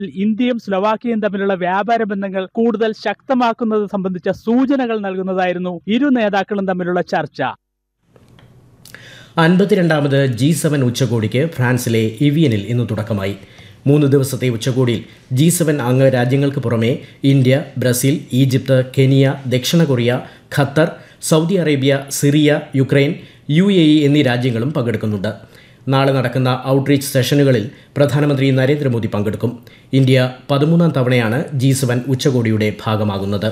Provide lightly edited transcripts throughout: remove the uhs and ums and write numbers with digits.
ഇന്ത്യയും സ്ലോവാക്യയും തമ്മിലുള്ള വ്യാപാര ബന്ധങ്ങൾ കൂടുതൽ ശക്തമാക്കുന്നത് സംബന്ധിച്ച സൂചനകൾ നൽകുന്നതായിരുന്നു ഇരു നേതാക്കളും തമ്മിലുള്ള ചർച്ച. 52ാമത് G7 ഉച്ചകോടിക്ക് ഫ്രാൻസിലെ ഇവിയനിൽ ഇന്ന് തുടക്കമായി. 3 ദിവസത്തെ ഉച്ചകോടിയിൽ G7 അംഗ രാജ്യങ്ങൾക്ക് പുറമെ ഇന്ത്യ, ബ്രസീൽ, ഈജിപ്ത്, കെനിയ, ദക്ഷിണ Korea, Qatar, Saudi Arabia, Syria, Ukraine, UAE എന്നീ രാജ്യങ്ങളും പങ്കെടുക്കുന്നുണ്ട്. നാളെ നടക്കുന്ന ഔട്ട്റീച്ച് സെഷനുകളിൽ പ്രധാനമന്ത്രി നരേന്ദ്രമോദി പങ്കെടുക്കും. ഇന്ത്യ 13ാം തവണയാണ് G7 ഉച്ചകോടിയുടെ ഭാഗമാകുന്നത്.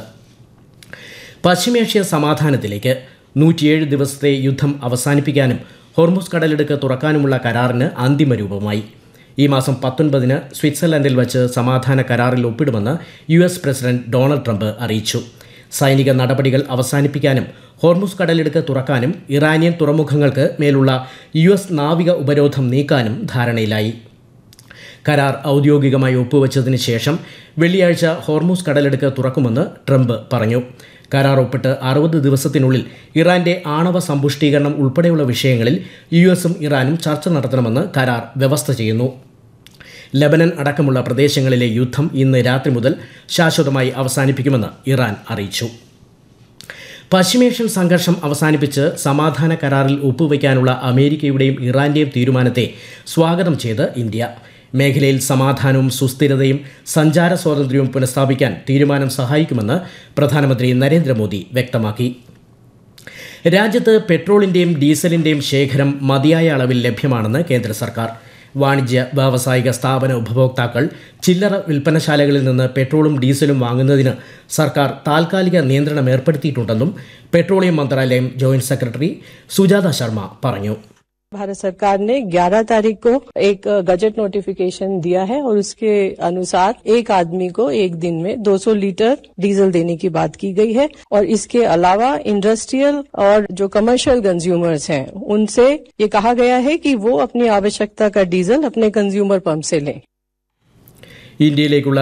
പശ്ചിമേഷ്യ സമാധാനത്തിലേക്ക് 107 ദിവസത്തെ യുദ്ധം അവസാനിപ്പിക്കാനും ഹോർമുസ് കടലിടുക്ക് തുറക്കാനുമുള്ള കരാറിന് അന്തിമ രൂപമായി. ഈ മാസം 19-ന് സ്വിറ്റ്സർലൻഡിൽ വച്ച് സമാധാന കരാറിൽ ഒപ്പിടുമെന്ന് US പ്രസിഡന്റ് ഡൊണാൾഡ് ട്രംപ് അറിയിച്ചു. സൈനിക നടപടികൾ അവസാനിപ്പിക്കാനും ഹോർമുസ് കടലിടുക്ക് തുറക്കാനും ഇറാനിയൻ തുറമുഖങ്ങൾക്ക് മേലുള്ള US നാവിക ഉപരോധം നീക്കാനും ധാരണയിലായി. കരാർ ഔദ്യോഗികമായി ഒപ്പുവെച്ചതിന് ശേഷം വെള്ളിയാഴ്ച ഹോർമുസ് കടലിടുക്ക് തുറക്കുമെന്ന് ട്രംപ് പറഞ്ഞു. കരാർ ഒപ്പിട്ട് 60 ദിവസത്തിനുള്ളിൽ ഇറാന്റെ ആണവ സമ്പുഷ്ടീകരണം ഉൾപ്പെടെയുള്ള വിഷയങ്ങളിൽ USഉം ഇറാനും ചർച്ച നടത്തണമെന്ന് കരാർ വ്യവസ്ഥ ചെയ്യുന്നു. ലെബനൻ അടക്കമുള്ള പ്രദേശങ്ങളിലെ യുദ്ധം ഇന്ന് രാത്രി മുതൽ ശാശ്വതമായി അവസാനിപ്പിക്കുമെന്ന് ഇറാൻ അറിയിച്ചു. പശ്ചിമേഷ്യൻ സംഘർഷം അവസാനിപ്പിച്ച് സമാധാന കരാറിൽ ഒപ്പുവയ്ക്കാനുള്ള അമേരിക്കയുടെയും ഇറാന്റെയും തീരുമാനത്തെ സ്വാഗതം ചെയ്ത് ഇന്ത്യ. മേഖലയിൽ സമാധാനവും സുസ്ഥിരതയും സഞ്ചാര സ്വാതന്ത്ര്യവും പുനഃസ്ഥാപിക്കാൻ തീരുമാനം സഹായിക്കുമെന്ന് പ്രധാനമന്ത്രി നരേന്ദ്രമോദി വ്യക്തമാക്കി. രാജ്യത്ത് പെട്രോളിന്റെയും ഡീസലിന്റെയും ശേഖരം മതിയായ അളവിൽ ലഭ്യമാണെന്ന് കേന്ദ്ര സർക്കാർ. വാണിജ്യ വ്യാവസായിക സ്ഥാപന ഉപഭോക്താക്കൾ ചില്ലറ വിൽപ്പനശാലകളിൽ നിന്ന് പെട്രോളും ഡീസലും വാങ്ങുന്നതിന് സർക്കാർ താൽക്കാലിക നിയന്ത്രണം ഏർപ്പെടുത്തിയിട്ടുണ്ടെന്നും പെട്രോളിയം മന്ത്രാലയം ജോയിന്റ് സെക്രട്ടറി സുജാത ശർമ്മ പറഞ്ഞു. भारत सरकार ने 11 तारीख को एक गजट नोटिफिकेशन दिया है और उसके अनुसार एक आदमी को एक दिन में 200 लीटर डीजल देने की बात की गई है और इसके अलावा इंडस्ट्रियल और जो कमर्शियल कंज्यूमर्स हैं उनसे ये कहा गया है कि वो अपनी आवश्यकता का डीजल अपने कंज्यूमर पंप से लें. ഇന്ത്യയിലേക്കുള്ള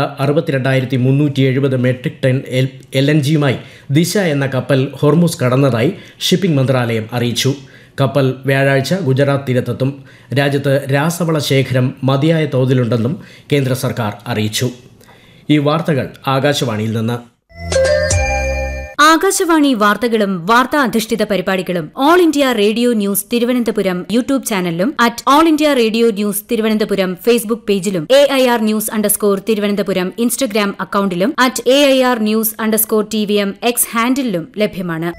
62,370 മെട്രിക് ടൺ LNGയുമായി ദിശ എന്ന കപ്പൽ ഹോർമുസ് കടന്നതായി ഷിപ്പിംഗ് മന്ത്രാലയം അറിയിച്ചു. കപ്പൽ വ്യാഴാഴ്ച ഗുജറാത്ത് തീരത്തെത്തും. രാജ്യത്ത് രാസവള ശേഖരം മതിയായ തോതിലുണ്ടെന്നും കേന്ദ്ര സർക്കാർ അറിയിച്ചു. ഈ വാർത്തകൾ ആകാശവാണിയിൽ നിന്ന്. ആകാശവാണി വാർത്തകളും വാർത്താ അധിഷ്ഠിത പരിപാടികളും all India radio news Thiruvananthapuram YouTube ചാനലിലും all India radio news Thiruvananthapuram Facebook പേജിലും AIR ന്യൂസ് _തിരുവനന്തപുരം ഇൻസ്റ്റഗ്രാം അക്കൌണ്ടിലും AIR ന്യൂസ് _TVM X ഹാൻഡിലും ലഭ്യമാണ്.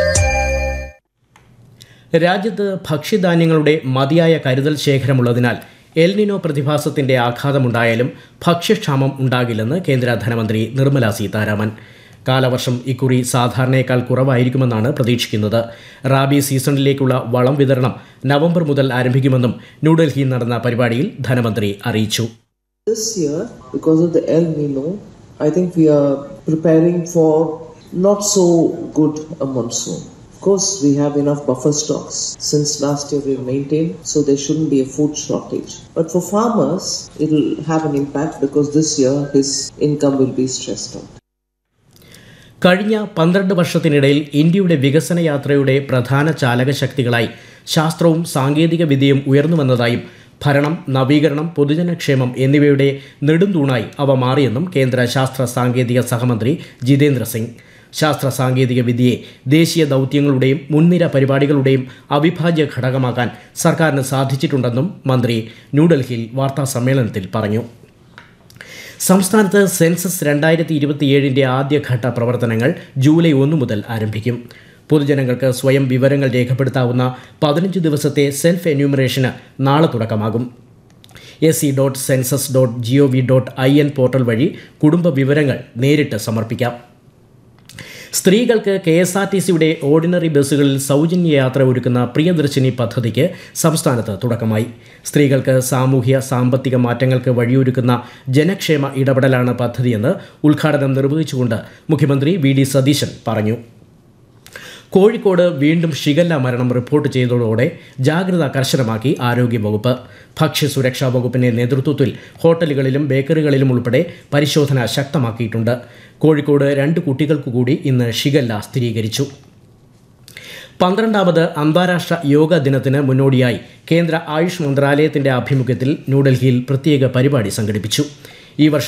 രാജ്യത്ത് ഭക്ഷ്യധാന്യങ്ങളുടെ മതിയായ കരുതൽ ശേഖരമുള്ളതിനാൽ എൽനിനോ പ്രതിഭാസത്തിന്റെ ആഘാതമുണ്ടായാലും ഭക്ഷ്യക്ഷാമം ഉണ്ടാകില്ലെന്ന് കേന്ദ്ര ധനമന്ത്രി നിർമ്മല സീതാരാമൻ. കാലവർഷം ഇക്കുറി സാധാരണയേക്കാൾ കുറവായിരിക്കുമെന്നാണ് പ്രതീക്ഷിക്കുന്നത്. റാബി സീസണിലേക്കുള്ള വളം വിതരണം നവംബർ മുതൽ ആരംഭിക്കുമെന്നും ന്യൂഡൽഹിയിൽ നടന്ന പരിപാടിയിൽ ധനമന്ത്രി അറിയിച്ചു. This year, because of the El Nino, I think we are preparing for not so good a monsoon. Of course, we have enough buffer stocks. Since last year we maintained, so there shouldn't be a food shortage. But for farmers, it will have an impact because this year his income will be stressed out. കഴിഞ്ഞ 12 വർഷത്തിനിടയിൽ ഇന്ത്യയുടെ വികസന യാത്രയുടെ പ്രധാന ചാലകശക്തികളായി ശാസ്ത്രവും സാങ്കേതിക വിദ്യയും ഉയർന്നുവന്നതായും ഭരണം, നവീകരണം, പൊതുജനക്ഷേമം എന്നിവയുടെ നെടുംതൂണായി അവ മാറിയെന്നും കേന്ദ്ര ശാസ്ത്ര സാങ്കേതിക സഹമന്ത്രി ജിതേന്ദ്ര സിംഗ്. ശാസ്ത്ര സാങ്കേതിക വിദ്യയെ ദേശീയ ദൗത്യങ്ങളുടെയും മുൻനിര പരിപാടികളുടെയും അവിഭാജ്യ ഘടകമാക്കാൻ സർക്കാരിന് സാധിച്ചിട്ടുണ്ടെന്നും മന്ത്രി ന്യൂഡൽഹിയിൽ വാർത്താസമ്മേളനത്തിൽ പറഞ്ഞു. സംസ്ഥാനത്ത് സെൻസസ് 2027ന്റെ ആദ്യഘട്ട പ്രവർത്തനങ്ങൾ ജൂലൈ 1 മുതൽ ആരംഭിക്കും. പൊതുജനങ്ങൾക്ക് സ്വയം വിവരങ്ങൾ രേഖപ്പെടുത്താവുന്ന 15 ദിവസത്തെ സെൽഫ് എന്യൂമറേഷന് നാളെ തുടക്കമാകും. se.census.gov.in പോർട്ടൽ വഴി കുടുംബ വിവരങ്ങൾ നേരിട്ട് സമർപ്പിക്കാം. സ്ത്രീകൾക്ക് KSRTCയുടെ ഓർഡിനറി ബസ്സുകളിൽ സൗജന്യ യാത്ര ഒരുക്കുന്ന പ്രിയദർശിനി പദ്ധതിക്ക് സംസ്ഥാനത്ത് തുടക്കമായി. സ്ത്രീകൾക്ക് സാമൂഹ്യ സാമ്പത്തിക മാറ്റങ്ങൾക്ക് വഴിയൊരുക്കുന്ന ജനക്ഷേമ ഇടപെടലാണ് പദ്ധതിയെന്ന് ഉദ്ഘാടനം നിർവഹിച്ചുകൊണ്ട് മുഖ്യമന്ത്രി VD സതീശൻ പറഞ്ഞു. കോഴിക്കോട് വീണ്ടും ഷിഗല്ല മരണം റിപ്പോർട്ട് ചെയ്തതോടെ ജാഗ്രത കർശനമാക്കി ആരോഗ്യവകുപ്പ്. ഭക്ഷ്യസുരക്ഷാ വകുപ്പിന്റെ നേതൃത്വത്തിൽ ഹോട്ടലുകളിലും ബേക്കറികളിലും ഉൾപ്പെടെ പരിശോധന ശക്തമാക്കിയിട്ടുണ്ട്. കോഴിക്കോട് 2 കുട്ടികൾക്കു കൂടി ഇന്ന് ഷിഗല്ല സ്ഥിരീകരിച്ചു. 12ാമത് അന്താരാഷ്ട്ര യോഗ ദിനത്തിന് മുന്നോടിയായി കേന്ദ്ര ആയുഷ് മന്ത്രാലയത്തിന്റെ ആഭിമുഖ്യത്തിൽ ന്യൂഡൽഹിയിൽ പ്രത്യേക പരിപാടി സംഘടിപ്പിച്ചു. ഈ വർഷം